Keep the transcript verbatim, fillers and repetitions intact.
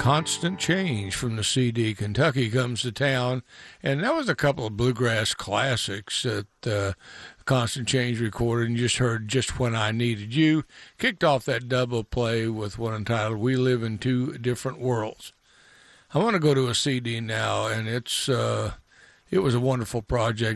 Constant Change from the C D Kentucky Comes to Town. And that was a couple of bluegrass classics that uh, Constant Change recorded, and you just heard Just When I Needed You. Kicked off that double play with one entitled We Live in Two Different Worlds. I want to go to a C D now, and it's uh, it was a wonderful project.